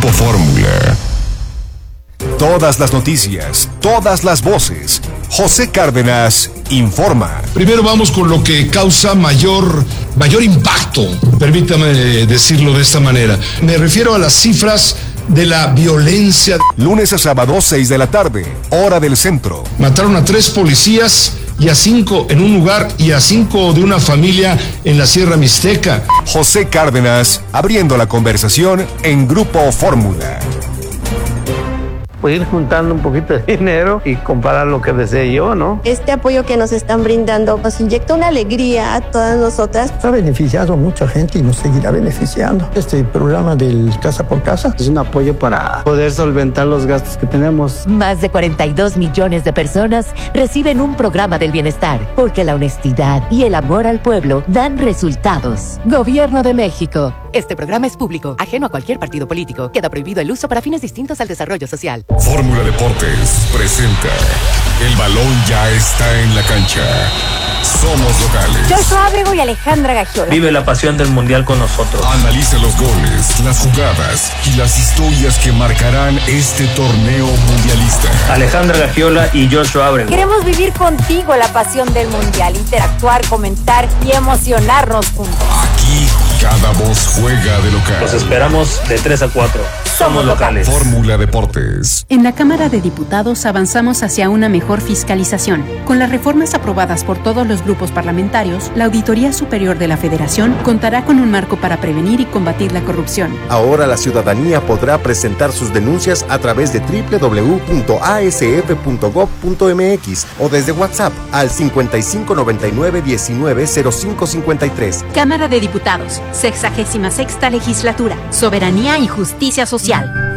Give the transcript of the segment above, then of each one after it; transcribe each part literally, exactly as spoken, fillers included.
Grupo Fórmula. Todas las noticias, todas las voces. José Cárdenas informa. Primero vamos con lo que causa mayor, mayor impacto, permítame decirlo de esta manera. Me refiero a las cifras de la violencia. Lunes a sábado, seis de la tarde, hora del centro. Mataron a tres policías y a cinco en un lugar y a cinco de una familia en la Sierra Mixteca. José Cárdenas abriendo la conversación en Grupo Fórmula. Pues ir juntando un poquito de dinero y comprar lo que desee yo, ¿no? Este apoyo que nos están brindando nos inyecta una alegría a todas nosotras. Ha beneficiado a mucha gente y nos seguirá beneficiando. Este programa del Casa por Casa es un apoyo para poder solventar los gastos que tenemos. Más de cuarenta y dos millones de personas reciben un programa del bienestar, porque la honestidad y el amor al pueblo dan resultados. Gobierno de México. Este programa es público, ajeno a cualquier partido político. Queda prohibido el uso para fines distintos al desarrollo social. Fórmula Deportes presenta El balón ya está en la cancha. Somos locales. Joshua Ábrego y Alejandra Gagiola. Vive la pasión del mundial con nosotros. Analiza los goles, las jugadas y las historias que marcarán este torneo mundialista. Alejandra Gagiola y Joshua Ábrego. Queremos vivir contigo la pasión del mundial, interactuar, comentar y emocionarnos juntos. Aquí cada voz juega de local. Los esperamos de tres a cuatro. Somos locales. Fórmula Deportes. En la Cámara de Diputados avanzamos hacia una mejor fiscalización. Con las reformas aprobadas por todos los grupos parlamentarios, la Auditoría Superior de la Federación contará con un marco para prevenir y combatir la corrupción. Ahora la ciudadanía podrá presentar sus denuncias a través de doble u doble u doble u punto a s f punto gob punto m x o desde WhatsApp al cincuenta y cinco noventa y nueve diecinueve cero cinco cincuenta y tres. Cámara de Diputados, sexagésima sexta legislatura, soberanía y justicia social.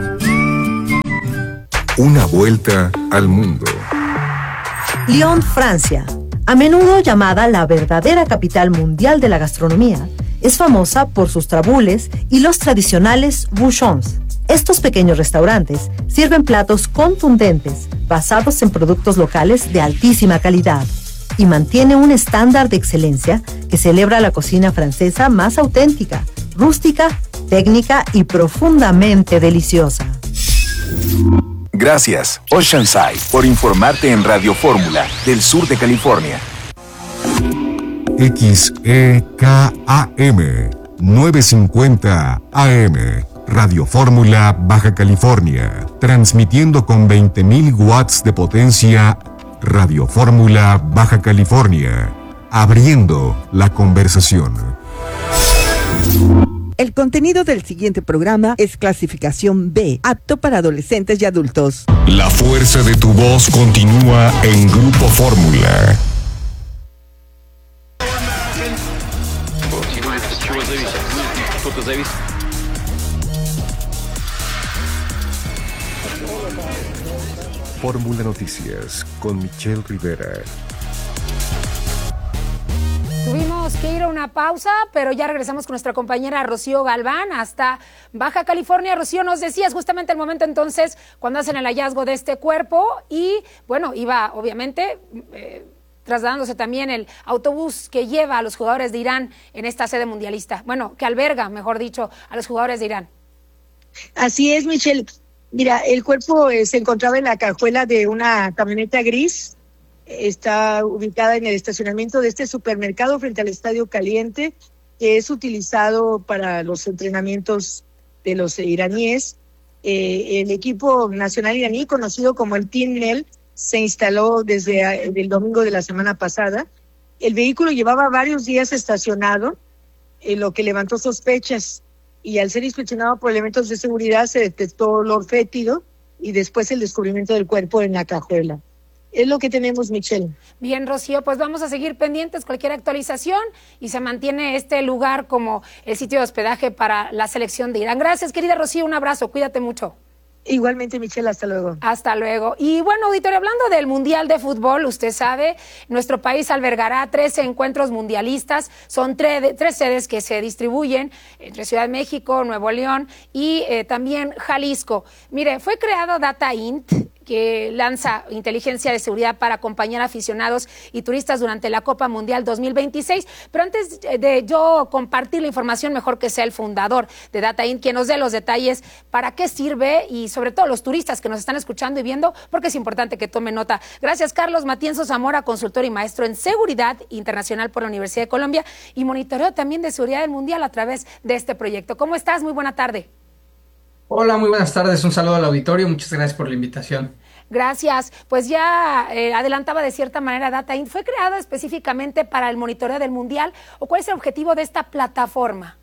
Una vuelta al mundo. Lyon, Francia, a menudo llamada la verdadera capital mundial de la gastronomía, es famosa por sus trabules y los tradicionales bouchons. Estos pequeños restaurantes sirven platos contundentes basados en productos locales de altísima calidad y mantiene un estándar de excelencia que celebra la cocina francesa más auténtica, rústica, técnica y profundamente deliciosa. Gracias, Oceanside, por informarte en Radio Fórmula del sur de California. X E K A M novecientos cincuenta A M, Radio Fórmula Baja California, transmitiendo con veinte mil watts de potencia. Radio Fórmula Baja California, abriendo la conversación. El contenido del siguiente programa es clasificación B, apto para adolescentes y adultos. La fuerza de tu voz continúa en Grupo Fórmula. Fórmula Noticias con Michelle Rivera. Tuvimos que ir a una pausa, pero ya regresamos con nuestra compañera Rocío Galván hasta Baja California. Rocío, nos decías justamente el momento entonces cuando hacen el hallazgo de este cuerpo y, bueno, iba obviamente eh, trasladándose también el autobús que lleva a los jugadores de Irán en esta sede mundialista. Bueno, que alberga, mejor dicho, a los jugadores de Irán. Así es, Michelle. Mira, el cuerpo eh, se encontraba en la cajuela de una camioneta gris. Está ubicada en el estacionamiento de este supermercado frente al Estadio Caliente, que es utilizado para los entrenamientos de los iraníes. Eh, el equipo nacional iraní, conocido como el Team Nel, se instaló desde el domingo de la semana pasada. El vehículo llevaba varios días estacionado, eh, lo que levantó sospechas, y al ser inspeccionado por elementos de seguridad se detectó olor fétido y después el descubrimiento del cuerpo en la cajuela. Es lo que tenemos, Michelle. Bien, Rocío, pues vamos a seguir pendientes cualquier actualización y se mantiene este lugar como el sitio de hospedaje para la selección de Irán. Gracias, querida Rocío, un abrazo, cuídate mucho. Igualmente, Michelle, hasta luego. Hasta luego. Y bueno, auditorio, hablando del Mundial de Fútbol, usted sabe, nuestro país albergará trece encuentros mundialistas. Son tre- tres sedes que se distribuyen entre Ciudad de México, Nuevo León y eh, también Jalisco. Mire, fue creado Data Int que lanza inteligencia de seguridad para acompañar a aficionados y turistas durante la Copa Mundial dos mil veintiséis. Pero antes de yo compartir la información, mejor que sea el fundador de DataInt quien nos dé los detalles para qué sirve y sobre todo los turistas que nos están escuchando y viendo, porque es importante que tomen nota. Gracias, Carlos Matienzo Zamora, consultor y maestro en seguridad internacional por la Universidad de Colombia y monitoreo también de seguridad del mundial a través de este proyecto. ¿Cómo estás? Muy buena tarde. Hola, muy buenas tardes. Un saludo al auditorio. Muchas gracias por la invitación. Gracias. Pues ya eh, adelantaba de cierta manera DataInt. ¿Fue creada específicamente para el monitoreo del mundial o cuál es el objetivo de esta plataforma?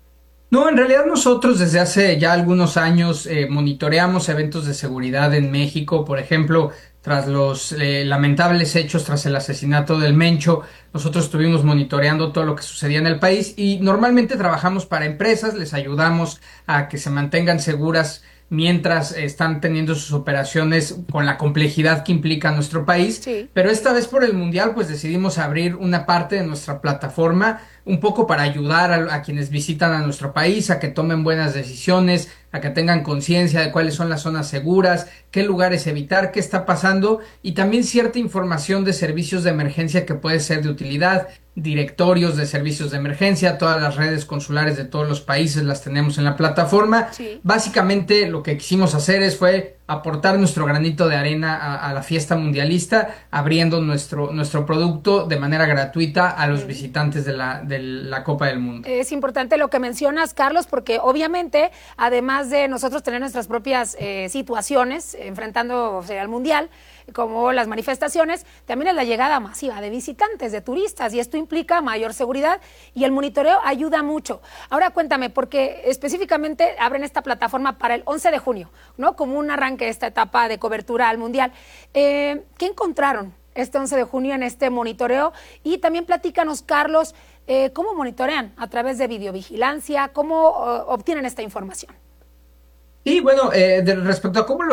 No, en realidad nosotros desde hace ya algunos años eh, monitoreamos eventos de seguridad en México. Por ejemplo, tras los eh, lamentables hechos tras el asesinato del Mencho, nosotros estuvimos monitoreando todo lo que sucedía en el país y normalmente trabajamos para empresas, les ayudamos a que se mantengan seguras mientras están teniendo sus operaciones con la complejidad que implica nuestro país. Sí. Pero esta vez por el Mundial pues decidimos abrir una parte de nuestra plataforma un poco para ayudar a, a quienes visitan a nuestro país a que tomen buenas decisiones, a que tengan conciencia de cuáles son las zonas seguras, qué lugares evitar, qué está pasando y también cierta información de servicios de emergencia que puede ser de utilidad, directorios de servicios de emergencia, todas las redes consulares de todos los países las tenemos en la plataforma. Sí. Básicamente lo que quisimos hacer es fue aportar nuestro granito de arena a, a la fiesta mundialista, abriendo nuestro, nuestro producto de manera gratuita a los visitantes de la, de la Copa del Mundo. Es importante lo que mencionas, Carlos, porque obviamente, además de nosotros tener nuestras propias eh, situaciones enfrentando o sea, al Mundial, como las manifestaciones, también es la llegada masiva de visitantes, de turistas, y esto implica mayor seguridad y el monitoreo ayuda mucho. Ahora cuéntame, porque específicamente abren esta plataforma para el once de junio, ¿no? Como un arranque de esta etapa de cobertura al Mundial. Eh, ¿Qué encontraron este once de junio en este monitoreo? Y también platícanos, Carlos, eh, ¿cómo monitorean? ¿A través de videovigilancia? ¿Cómo uh, obtienen esta información? Y bueno, eh, de, respecto a cómo lo